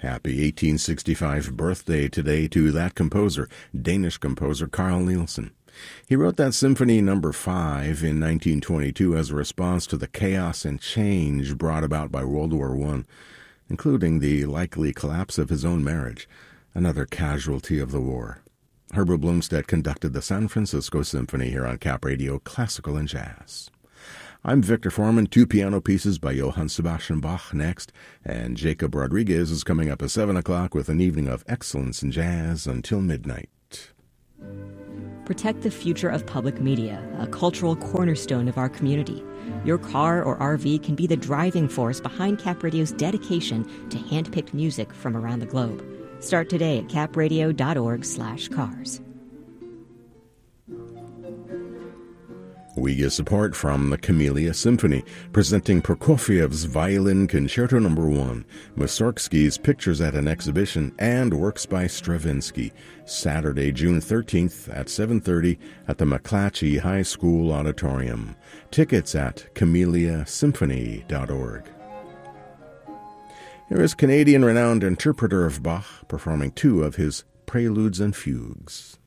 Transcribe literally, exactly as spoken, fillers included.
Happy eighteen sixty-five birthday today to that composer, Danish composer Carl Nielsen. He wrote that Symphony Number five in nineteen twenty-two as a response to the chaos and change brought about by World War One, including the likely collapse of his own marriage, another casualty of the war. Herbert Blomstedt conducted the San Francisco Symphony here on Cap Radio, Classical and Jazz. I'm Victor Foreman. Two piano pieces by Johann Sebastian Bach next, and Jacob Rodriguez is coming up at seven o'clock with an evening of excellence in jazz until midnight. Protect the future of public media, a cultural cornerstone of our community. Your car or R V can be the driving force behind Cap Radio's dedication to hand-picked music from around the globe. Start today at capradio.org slash cars. We get support from the Camellia Symphony, presenting Prokofiev's Violin Concerto Number one, Mussorgsky's Pictures at an Exhibition, and Works by Stravinsky, Saturday, June thirteenth at seven thirty at the McClatchy High School Auditorium. Tickets at camellia symphony dot org. Here is Canadian renowned interpreter of Bach performing two of his Preludes and Fugues.